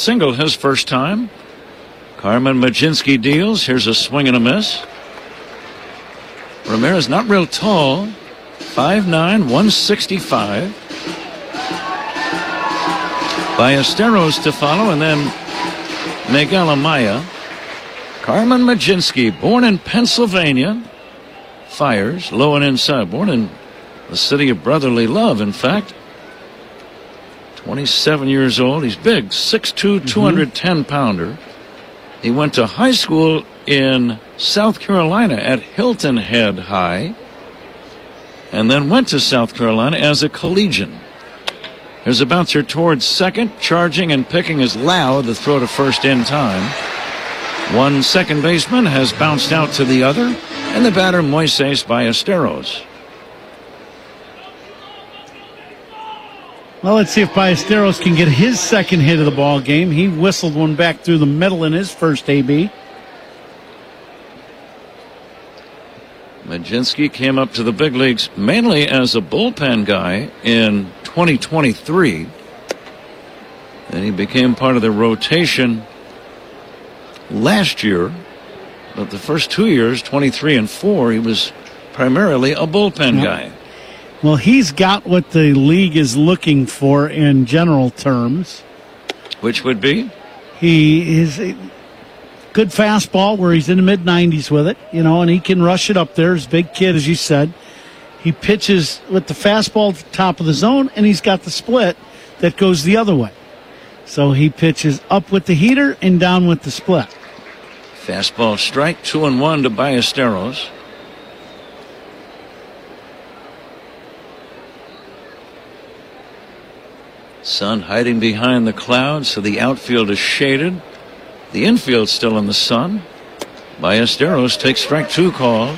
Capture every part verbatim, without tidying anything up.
single his first time. Carmen Mlodzinski deals. Here's a swing and a miss. Ramirez not real tall. five nine, one sixty-five. Ballesteros to follow, and then Miguel Amaya. Carmen Mlodzinski, born in Pennsylvania, fires low and inside. Born in the city of brotherly love, in fact. twenty-seven years old. He's big, six two, two hundred ten pounder. He went to high school in South Carolina at Hilton Head High, and then went to South Carolina as a collegian. There's a bouncer towards second, charging and picking is Lau. The throw to first in time. One second baseman has bounced out to the other, and the batter Moises Ballesteros. Well, let's see if Ballesteros can get his second hit of the ball game. He whistled one back through the middle in his first A B. Mlodzinski came up to the big leagues mainly as a bullpen guy in twenty twenty-three. And he became part of the rotation last year. But the first two years, twenty-three and four, he was primarily a bullpen yep. guy. Well, he's got what the league is looking for in general terms. Which would be? He is a good fastball where he's in the mid nineties with it, you know, and he can rush it up there. He's a big kid, as you said. He pitches with the fastball at the top of the zone, and he's got the split that goes the other way. So he pitches up with the heater and down with the split. Fastball strike, two and one to Ballesteros. Sun hiding behind the clouds, so the outfield is shaded. The infield still in the sun. Ballesteros takes strike two called.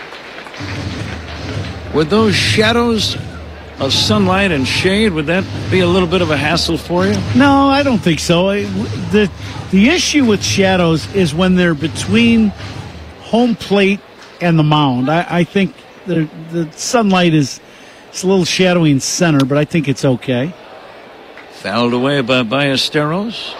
Would those shadows of sunlight and shade, would that be a little bit of a hassle for you? No, I don't think so. The, the issue with shadows is when they're between home plate and the mound. I, I think the, the sunlight is it's a little shadowy in center, but I think it's okay. Fouled away by Ballesteros.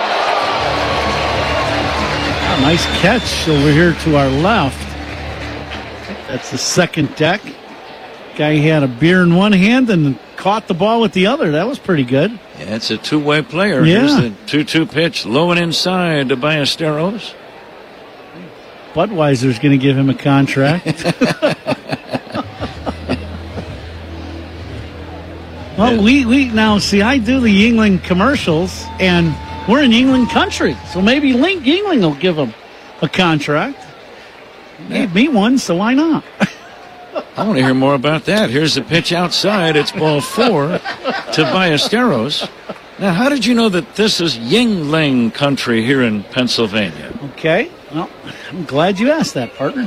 A nice catch over here to our left. That's the second deck. Guy had a beer in one hand and caught the ball with the other. That was pretty good. Yeah, it's a two-way player. Yeah. Here's the two two pitch, low and inside to Ballesteros. Budweiser's going to give him a contract. Well, we, we now see I do the Yuengling commercials, and we're in Yuengling country, so maybe Link Yuengling will give him a contract. He gave me one, so why not? I want to hear more about that. Here's the pitch outside. It's ball four to Ballesteros. Now, how did you know that this is Yuengling country here in Pennsylvania? Okay, well, I'm glad you asked that, partner.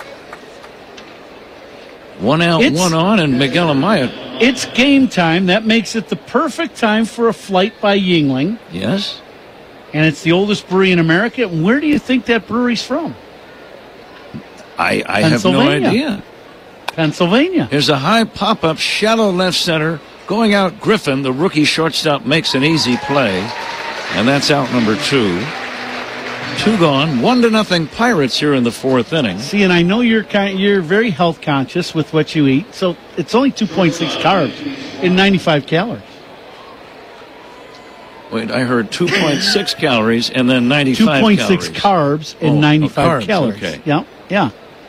One out, it's, one on, and Miguel Amaya. It's game time. That makes it the perfect time for a flight by Yuengling. Yes. And it's the oldest brewery in America. Where do you think that brewery's from? I, I have no idea. Pennsylvania. Here's a high pop-up, shallow left center. Going out, Griffin, the rookie shortstop, makes an easy play. And that's out number two. Two gone, one to nothing Pirates here in the fourth inning. See, and I know you're kind, you're very health conscious with what you eat, so it's only two point six carbs and ninety-five calories. Wait, I heard two point six calories and then ninety-five calories. two point six carbs and oh, ninety-five oh, carbs, calories. Okay. Yeah, yeah.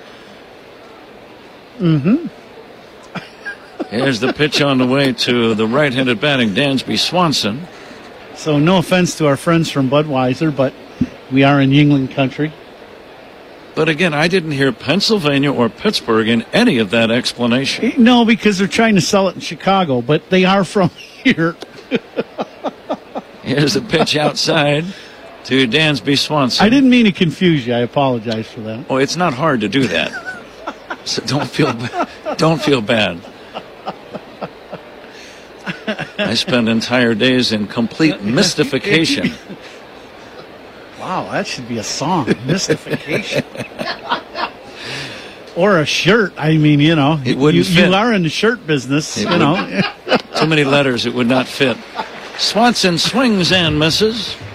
Mm-hmm. Here's the pitch on the way to the right-handed batting Dansby Swanson. So no offense to our friends from Budweiser, but we are in Yuengling country. But again, I didn't hear Pennsylvania or Pittsburgh in any of that explanation. No, because they're trying to sell it in Chicago, but they are from here. Here's the pitch outside to Dansby Swanson. I didn't mean to confuse you. I apologize for that. Oh, it's not hard to do that. So don't feel ba- don't feel bad. I spend entire days in complete mystification. Wow, that should be a song, mystification. Or a shirt. I mean, you know, it wouldn't you, fit. You are in the shirt business, it you know. Too many letters, it would not fit. Swanson swings and misses.